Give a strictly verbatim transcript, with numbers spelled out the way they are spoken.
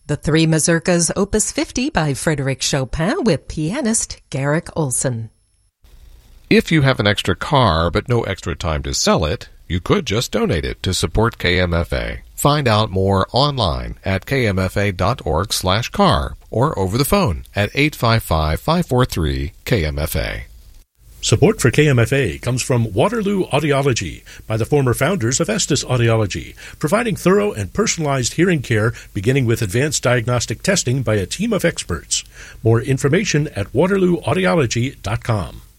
The Three Mazurkas Opus fifty by Frédéric Chopin with pianist Garrick Olson. If you have an extra car but no extra time to sell it, you could just donate it to support K M F A. Find out more online at k m f a dot org slash car or over the phone at eight five five, five four three, K M F A. Support for K M F A comes from Waterloo Audiology by the former founders of Estes Audiology, providing thorough and personalized hearing care beginning with advanced diagnostic testing by a team of experts. More information at waterloo audiology dot com.